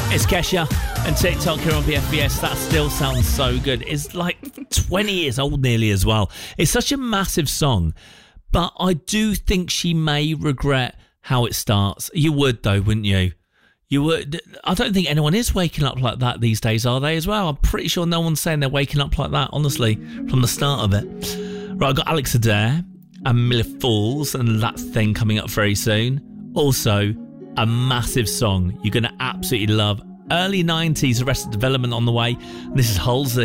It's Kesha and TikTok here on BFBS. That still sounds so good. It's like 20 years old nearly as well. It's such a massive song, but I do think she may regret how it starts. You would though, wouldn't you? You would. I don't think anyone is waking up like that these days, are they, as well? I'm pretty sure no one's saying they're waking up like that, honestly, from the start of it. Right, I've got Alex Adair and Miller Falls and That Thing coming up very soon. Also, a massive song you're going to absolutely love. Early 90s Arrested Development on the way. This is Halsey.